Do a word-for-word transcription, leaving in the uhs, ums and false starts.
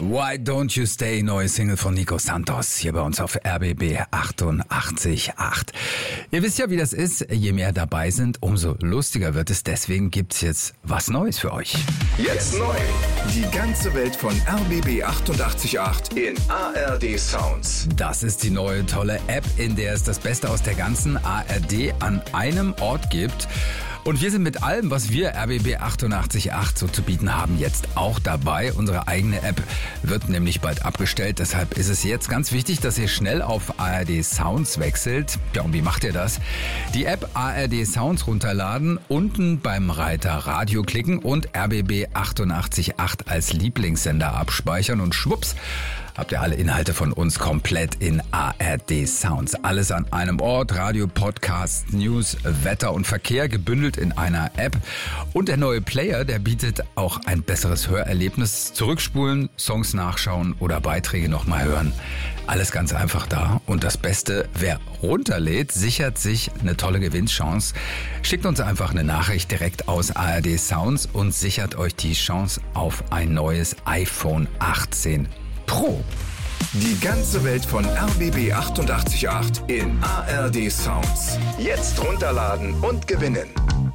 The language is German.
Why Don't You Stay, neue Single von Nico Santos, hier bei uns auf R B B achtundachtzig Komma acht. Ihr wisst ja, wie das ist, je mehr dabei sind, umso lustiger wird es, deswegen gibt's jetzt was Neues für euch. Jetzt neu, die ganze Welt von R B B achtundachtzig Komma acht in A R D Sounds. Das ist die neue tolle App, in der es das Beste aus der ganzen A R D an einem Ort gibt. Und wir sind mit allem, was wir R B B achtundachtzig Komma acht so zu bieten haben, jetzt auch dabei. Unsere eigene App wird nämlich bald abgestellt. Deshalb ist es jetzt ganz wichtig, dass ihr schnell auf A R D Sounds wechselt. Ja, und wie macht ihr das? Die App A R D Sounds runterladen, unten beim Reiter Radio klicken und R B B achtundachtzig Komma acht als Lieblingssender abspeichern und schwupps, habt ihr alle Inhalte von uns komplett in A R D Sounds. Alles an einem Ort, Radio, Podcast, News, Wetter und Verkehr gebündelt in einer App. Und der neue Player, der bietet auch ein besseres Hörerlebnis. Zurückspulen, Songs nachschauen oder Beiträge nochmal hören. Alles ganz einfach da. Und das Beste, wer runterlädt, sichert sich eine tolle Gewinnchance. Schickt uns einfach eine Nachricht direkt aus A R D Sounds und sichert euch die Chance auf ein neues iPhone achtzehn Pro. Die ganze Welt von R B B achtundachtzig Komma acht in A R D Sounds. Jetzt runterladen und gewinnen.